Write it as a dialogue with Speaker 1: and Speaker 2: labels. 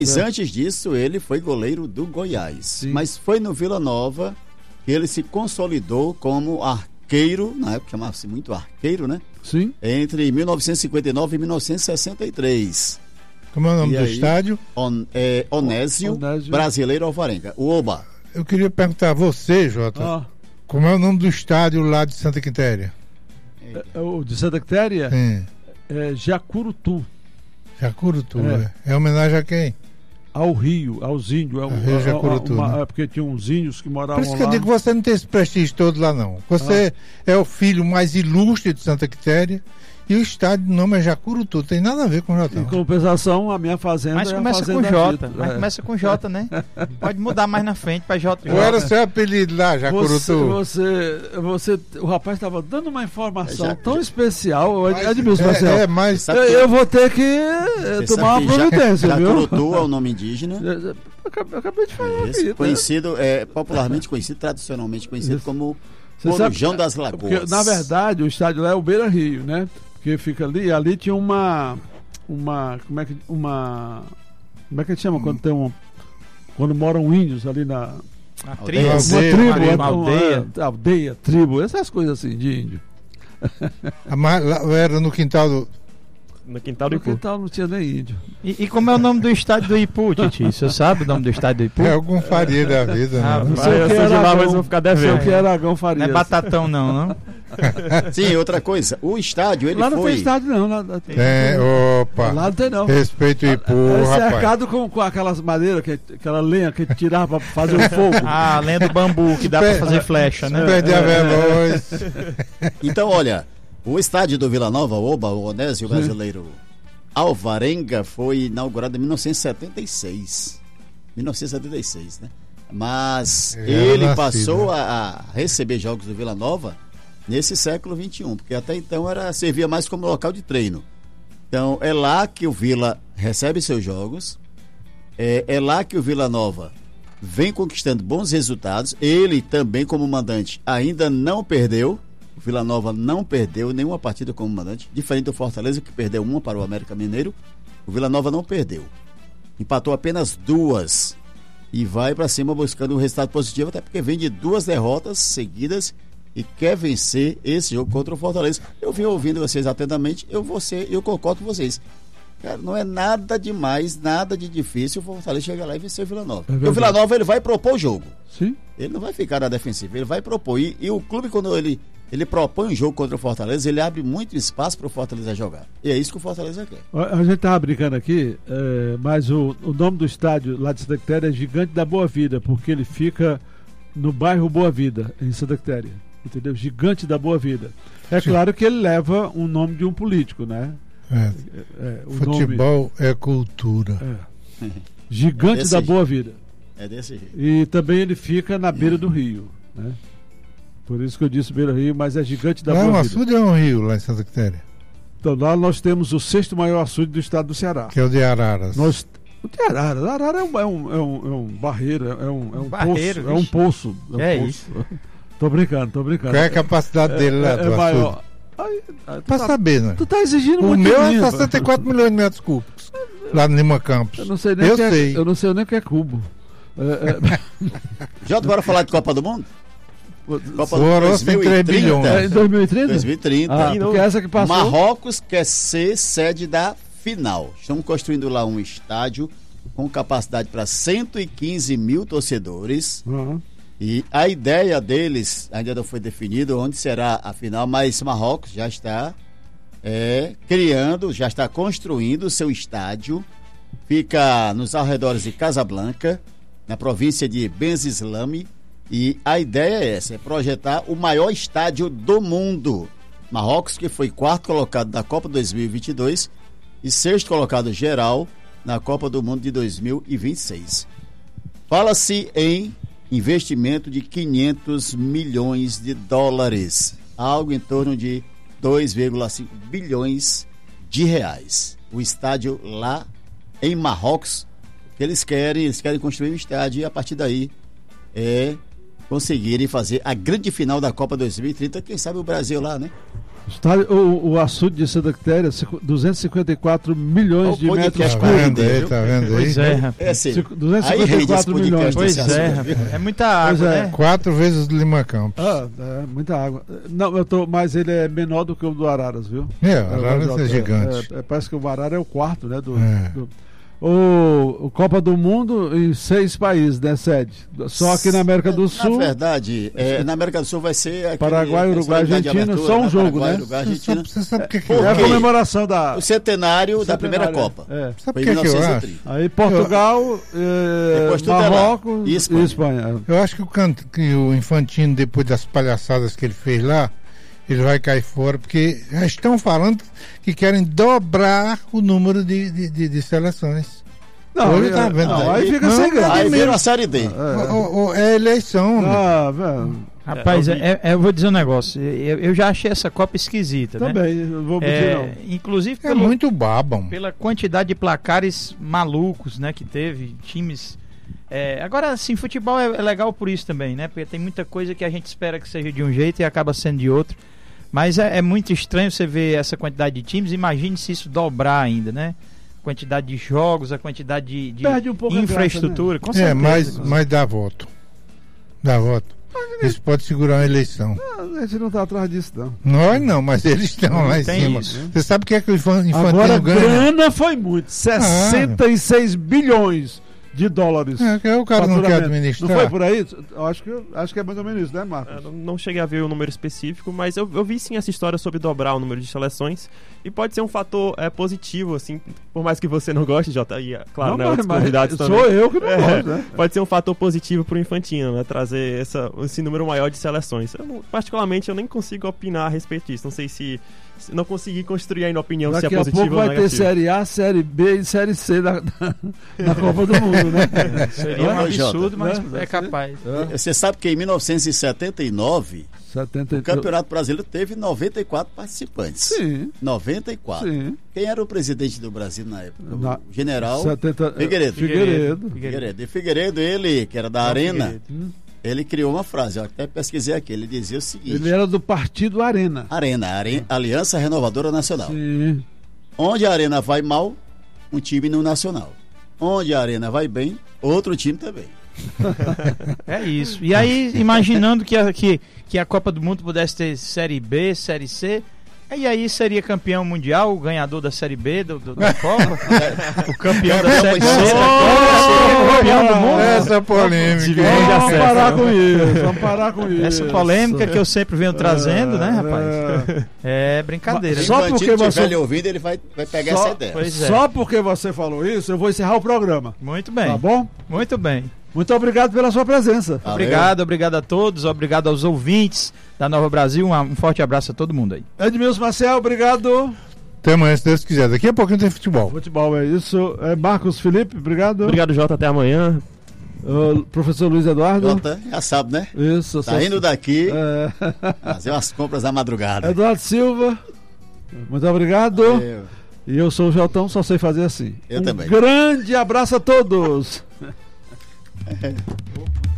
Speaker 1: Mas antes disso, ele foi goleiro do Goiás.
Speaker 2: Sim.
Speaker 1: Mas foi no Vila Nova que ele se consolidou como arqueiro, na época chamava-se muito arqueiro, né?
Speaker 2: Sim.
Speaker 1: Entre 1959 e 1963.
Speaker 3: Como é o nome
Speaker 1: E
Speaker 3: do
Speaker 1: aí?
Speaker 3: estádio?
Speaker 1: Onésio
Speaker 2: Onésio.
Speaker 1: Brasileiro Alvarenga, o Oba.
Speaker 3: Eu queria perguntar a você, Jota,
Speaker 2: Ah,
Speaker 3: como é o nome do estádio lá de Santa Quitéria?
Speaker 2: o de Santa Quitéria
Speaker 3: Sim.
Speaker 2: é Jacurutu,
Speaker 3: Jacurutu, é homenagem a quem?
Speaker 2: ao Rio, aos índios.
Speaker 3: Rio Jacurutu, né?
Speaker 2: É porque tinha uns índios que moravam
Speaker 3: Por isso que eu
Speaker 2: lá.
Speaker 3: digo que você não tem esse prestígio todo lá, não. Você é o filho mais ilustre de Santa Quitéria e o estádio de nome é Jacurutu. Tem nada a ver com o
Speaker 2: Em
Speaker 3: Jotão.
Speaker 2: compensação, a minha fazenda
Speaker 4: Mas
Speaker 2: é a
Speaker 4: começa
Speaker 2: fazenda
Speaker 4: com J.
Speaker 2: Dito,
Speaker 4: Mas começa com J, né? Pode mudar mais na frente pra J.
Speaker 3: Qual era o seu apelido lá, Jacurutu?
Speaker 2: O rapaz estava dando uma informação
Speaker 1: Já-
Speaker 2: tão especial, Edmilson Marcel.
Speaker 3: Mas
Speaker 1: Sabe
Speaker 2: Eu vou ter que
Speaker 1: Você
Speaker 2: tomar
Speaker 1: sabe
Speaker 2: uma
Speaker 1: que
Speaker 2: providência, viu?
Speaker 1: Jacurutu é o nome indígena.
Speaker 2: Eu acabei de falar
Speaker 1: Esse,
Speaker 2: aqui, né?
Speaker 1: conhecido, popularmente conhecido, tradicionalmente conhecido como
Speaker 2: Você sabe-
Speaker 1: Corujão das
Speaker 2: Porque,
Speaker 1: Lagoas.
Speaker 2: na verdade, o estádio lá é o Beira Rio, né? Porque fica ali tinha como é que chama quando moram índios ali na
Speaker 4: A
Speaker 1: tribo.
Speaker 4: tribo.
Speaker 2: uma tribo, aldeia, tribo, essas coisas assim de índio.
Speaker 3: lá era no quintal do...
Speaker 5: No quintal do
Speaker 2: No
Speaker 5: Ipu.
Speaker 2: quintal não tinha nem índio.
Speaker 4: E como é o nome do estádio do Ipu, Titi? Você sabe o nome do estádio do Ipu?
Speaker 3: É algum faria da vida,
Speaker 4: Ah,
Speaker 3: né?
Speaker 2: Não
Speaker 4: vai,
Speaker 2: sei o
Speaker 5: eu
Speaker 2: que
Speaker 5: sou de
Speaker 2: era
Speaker 5: lá,
Speaker 2: Aragão.
Speaker 5: mas vou ficar
Speaker 2: Não sei
Speaker 5: devendo.
Speaker 2: o que era Aragão
Speaker 4: Não
Speaker 2: Farias.
Speaker 4: é Batatão, não?
Speaker 1: Sim, outra coisa. O estádio, ele
Speaker 2: Lá não
Speaker 1: foi...
Speaker 2: tem estádio, não. Lá
Speaker 3: Opa,
Speaker 2: não tem, não.
Speaker 3: respeito o Ipu,
Speaker 2: É
Speaker 3: rapaz.
Speaker 2: cercado com aquelas madeiras, aquela lenha que tirava pra fazer o fogo.
Speaker 4: Ah, a lenha do bambu, que dá pra fazer flecha, né?
Speaker 3: Perder a veloz.
Speaker 1: Então, olha, o estádio do Vila Nova, o Onésio Brasileiro Alvarenga, foi inaugurado em 1976. 1976, né? Mas
Speaker 3: Eu era
Speaker 1: ele
Speaker 3: nascido,
Speaker 1: passou
Speaker 3: né?
Speaker 1: a receber jogos do Vila Nova nesse século XXI, porque até então servia mais como local de treino. Então, é lá que o Vila recebe seus jogos, é lá que o Vila Nova vem conquistando bons resultados. Ele também, como mandante, ainda não perdeu. O Vila Nova não perdeu nenhuma partida como mandante, diferente do Fortaleza, que perdeu uma para o América Mineiro. O Vila Nova não perdeu, empatou apenas 2 e vai para cima buscando um resultado positivo, até porque vem de 2 derrotas seguidas e quer vencer esse jogo contra o Fortaleza. Eu vim ouvindo vocês atentamente, eu concordo com vocês. Cara, não é nada demais, nada de difícil o Fortaleza chegar lá e vencer o Vila Nova. Porque o Vila Nova, ele vai propor o jogo.
Speaker 2: Sim.
Speaker 1: Ele não vai ficar na defensiva, ele vai propor. E o clube, quando ele propõe um jogo contra o Fortaleza, ele abre muito espaço para o Fortaleza jogar. E é isso que o Fortaleza quer.
Speaker 2: A gente tava brincando aqui, mas o nome do estádio lá de Santa Quitéria é Gigante da Boa Vida, porque ele fica no bairro Boa Vida, em Santa Quitéria. Entendeu? Gigante da Boa Vida. É claro que ele leva um nome de um político, né? O
Speaker 3: Futebol é cultura.
Speaker 2: Gigante
Speaker 1: Desse
Speaker 2: da
Speaker 1: jeito.
Speaker 2: Boa Vida.
Speaker 1: É desse jeito.
Speaker 2: E também ele fica na beira do rio, né? Por isso que eu disse beira do rio, mas é Gigante da
Speaker 3: Lá é
Speaker 2: Boa
Speaker 3: um
Speaker 2: Vida.
Speaker 3: açude ou é um rio lá em Santa Quitéria?
Speaker 2: Então lá nós temos o 6º maior açude do estado do Ceará.
Speaker 3: Que é o de Araras.
Speaker 2: O de Arara. Arara é um barreiro, é um
Speaker 4: Barreiro,
Speaker 2: poço. É um
Speaker 4: vixe.
Speaker 2: poço.
Speaker 4: É
Speaker 2: um
Speaker 4: isso.
Speaker 2: poço. Tô brincando.
Speaker 3: Qual é a capacidade dele lá do açude?
Speaker 2: maior.
Speaker 3: Pra saber, né?
Speaker 2: Tu tá exigindo
Speaker 3: O
Speaker 2: muito
Speaker 3: meu
Speaker 2: de mim,
Speaker 3: é
Speaker 2: rapaz.
Speaker 3: 64 milhões de metros cúbicos. Lá no Lima Campos.
Speaker 2: Eu não sei nem
Speaker 3: Eu
Speaker 2: o que
Speaker 3: sei.
Speaker 2: eu não sei nem o que é cubo.
Speaker 1: Jota, bora falar de Copa do Mundo? Copa
Speaker 3: O Oroz tem 3 bilhões.
Speaker 2: Em 2030?
Speaker 1: 2030.
Speaker 2: Ah, porque essa que passou.
Speaker 1: Marrocos quer ser sede da final. Estão construindo lá um estádio com capacidade para 115 mil torcedores.
Speaker 2: Uhum.
Speaker 1: E a ideia deles ainda não foi definida onde será a final, mas Marrocos já está criando, já está construindo o seu estádio. Fica nos arredores de Casablanca, na província de Benzislame. E a ideia é essa, é projetar o maior estádio do mundo. Marrocos, que foi 4º colocado na Copa 2022 e 6º colocado geral na Copa do Mundo de 2026. Fala-se em investimento de 500 milhões de dólares, algo em torno de 2,5 bilhões de reais. O estádio lá em Marrocos, que eles querem construir um estádio e a partir daí conseguirem fazer a grande final da Copa 2030, quem sabe o Brasil lá, né?
Speaker 2: O açude de Santa Quitéria, 254 milhões de metros
Speaker 3: Tá vendo
Speaker 2: cúbicos.
Speaker 3: aí, tá vendo aí?
Speaker 4: Pois é, rapaz.
Speaker 1: É assim,
Speaker 2: 254 milhões.
Speaker 4: Pois é, rapaz. É muita água,
Speaker 2: é.
Speaker 4: né?
Speaker 3: 4 vezes do Lima Campos.
Speaker 2: Muita água. Não, mas ele é menor do que o do Araras, viu?
Speaker 3: Araras é gigante.
Speaker 2: Parece que o Araras é o quarto, né?
Speaker 3: É.
Speaker 2: O Copa do Mundo em 6 países, né, sede? Só aqui na América do Sul.
Speaker 1: Na verdade, na América do Sul vai ser aquele,
Speaker 2: Paraguai, Uruguai, Argentina, só um jogo,
Speaker 1: Paraguai,
Speaker 2: né?
Speaker 1: Uruguai, Argentina.
Speaker 3: Você sabe o que
Speaker 1: Por
Speaker 2: É a
Speaker 1: quê?
Speaker 2: comemoração da.
Speaker 1: O centenário da primeira Copa.
Speaker 2: É.
Speaker 3: Sabe
Speaker 1: Foi
Speaker 3: o
Speaker 1: em
Speaker 3: que eu acho?
Speaker 1: 1930.
Speaker 2: Aí Portugal,
Speaker 1: Depois tudo é lá.
Speaker 2: Marrocos
Speaker 1: E
Speaker 2: e
Speaker 1: Espanha.
Speaker 2: Espanha.
Speaker 3: Eu acho que o Infantino, depois das palhaçadas que ele fez lá, ele vai cair fora, porque já estão falando que querem dobrar o número de seleções.
Speaker 2: Não,
Speaker 3: Hoje tá vendo
Speaker 2: não,
Speaker 3: aí?
Speaker 2: aí fica
Speaker 3: Não,
Speaker 2: sem graça.
Speaker 1: Aí
Speaker 3: mesmo.
Speaker 1: vira a Série D.
Speaker 3: É eleição, né?
Speaker 2: Velho.
Speaker 4: Rapaz, eu vou dizer um negócio. Eu já achei essa Copa esquisita, né?
Speaker 2: Também, não vou mentir, não.
Speaker 4: Inclusive
Speaker 3: É muito babam.
Speaker 4: pela quantidade de placares malucos, né, que teve, times. Agora, assim, futebol é legal por isso também, né? Porque tem muita coisa que a gente espera que seja de um jeito e acaba sendo de outro. Mas é muito estranho você ver essa quantidade de times. Imagine se isso dobrar ainda, né? A quantidade de jogos, a quantidade de
Speaker 2: Perde um pouco a
Speaker 4: infraestrutura. Com certeza.
Speaker 3: Mas dá voto. Dá voto. Isso pode segurar uma eleição.
Speaker 2: A gente não tá atrás disso, não.
Speaker 3: Nós não, mas eles estão lá em
Speaker 4: tem
Speaker 3: cima.
Speaker 4: isso.
Speaker 3: Você sabe o que é que o Infantino
Speaker 2: Agora,
Speaker 3: ganha?
Speaker 2: grana foi muito. 66 bilhões de dólares.
Speaker 3: O cara não quer
Speaker 2: faturamento.
Speaker 3: administrar.
Speaker 2: Não foi por aí? Eu acho que é mais ou menos isso, né, Marcos?
Speaker 5: Não cheguei a ver o número específico, mas eu vi sim essa história sobre dobrar o número de seleções e pode ser um fator positivo, assim, por mais que você não goste, Jota, e claro,
Speaker 2: Não,
Speaker 5: né, outros convidados
Speaker 2: sou
Speaker 5: também.
Speaker 2: eu que não gosto, né?
Speaker 5: Pode ser um fator positivo pro Infantino, né, trazer esse número maior de seleções. Particularmente, eu nem consigo opinar a respeito disso, não sei se não consegui construir ainda a opinião se é
Speaker 2: Daqui a
Speaker 5: positivo
Speaker 2: pouco
Speaker 5: ou
Speaker 2: vai ter
Speaker 5: negativo.
Speaker 2: Série A, Série B e Série C na Copa do Mundo, né?
Speaker 4: Seria um
Speaker 1: Ô, Jota,
Speaker 4: absurdo, mas
Speaker 2: né?
Speaker 4: é capaz.
Speaker 1: Você sabe que em 1979, o
Speaker 2: 73.
Speaker 1: Campeonato Brasileiro teve 94 participantes.
Speaker 2: Sim,
Speaker 1: 94.
Speaker 2: sim.
Speaker 1: Quem era o presidente do Brasil na época?
Speaker 2: Na-
Speaker 1: O general
Speaker 2: 70,
Speaker 1: Figueiredo.
Speaker 2: Figueiredo.
Speaker 1: Figueiredo. E Figueiredo, ele, que era da Arena,
Speaker 4: Figueiredo.
Speaker 1: ele criou uma frase, eu até pesquisei aqui, ele dizia o seguinte:
Speaker 2: Ele era do partido Arena.
Speaker 1: Arena, Aliança Renovadora Nacional.
Speaker 2: Sim.
Speaker 1: Onde a Arena vai mal, um time no Nacional. Onde a Arena vai bem, outro time também.
Speaker 4: É isso. E aí, imaginando que a Copa do Mundo pudesse ter Série B, Série C, e aí seria campeão mundial, o ganhador da Série B da Copa, o campeão da Série C da Copa, seria campeão do mundo.
Speaker 3: Essa polêmica.
Speaker 2: Vamos parar com isso. Vamos parar com isso.
Speaker 4: Essa polêmica que eu sempre venho trazendo, né, rapaz? É brincadeira.
Speaker 1: Se
Speaker 2: Só
Speaker 1: o Infantino
Speaker 2: porque você-
Speaker 1: estiver lhe ouvindo, ele vai pegar essa ideia.
Speaker 4: Pois é.
Speaker 2: Só porque você falou isso, eu vou encerrar o programa.
Speaker 4: Muito bem.
Speaker 2: Tá bom?
Speaker 4: Muito bem.
Speaker 2: Muito obrigado pela sua presença.
Speaker 1: Valeu.
Speaker 4: Obrigado a todos, obrigado aos ouvintes da Nova Brasil. Um forte abraço a todo mundo aí.
Speaker 2: Edmilson Marcel, obrigado.
Speaker 3: Até amanhã, se Deus quiser. Daqui a pouquinho tem futebol.
Speaker 2: Futebol é isso. Marcos Felipe, obrigado.
Speaker 5: Obrigado, Jota, até amanhã.
Speaker 2: Professor Luiz Eduardo.
Speaker 1: Jota, já sabe, né?
Speaker 2: Isso.
Speaker 1: Tá indo daqui,
Speaker 2: É,
Speaker 1: fazer umas compras à madrugada.
Speaker 2: Eduardo Silva, muito obrigado.
Speaker 1: Eu
Speaker 2: E eu sou o Jotão, só sei fazer assim.
Speaker 1: Eu também.
Speaker 2: Grande abraço a todos.